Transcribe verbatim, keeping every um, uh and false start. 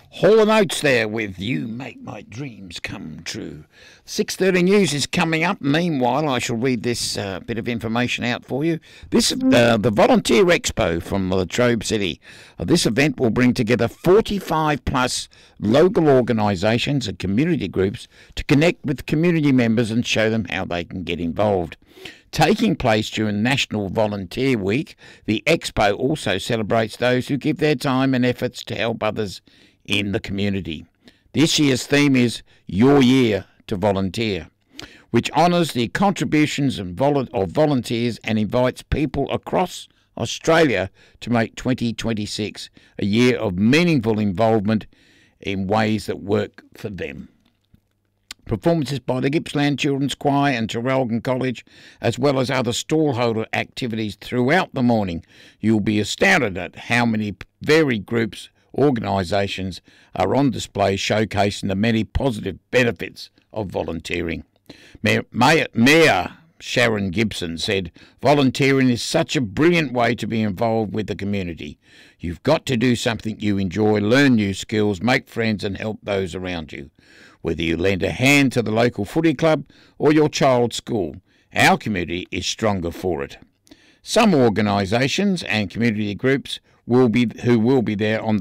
Hall and Oates there with You Make My Dreams Come True. six thirty News is coming up. Meanwhile, I shall read this uh, bit of information out for you. This uh, the Volunteer Expo from Latrobe City. Uh, this event will bring together forty-five plus local organisations and community groups to connect with community members and show them how they can get involved. Taking place during National Volunteer Week, the Expo also celebrates those who give their time and efforts to help others in the community. This year's theme is Your Year to Volunteer, which honours the contributions of volunteers and invites people across Australia to make twenty twenty-six a year of meaningful involvement in ways that work for them. Performances by the Gippsland Children's Choir and Traralgon College, as well as other stallholder activities throughout the morning. You'll be astounded at how many varied groups, organisations are on display showcasing the many positive benefits of volunteering. Mayor, Mayor, Mayor Sharon Gibson said, "Volunteering is such a brilliant way to be involved with the community. You've got to do something you enjoy, learn new skills, make friends and help those around you. Whether you lend a hand to the local footy club or your child's school, our community is stronger for it." Some organisations and community groups will be who will be there on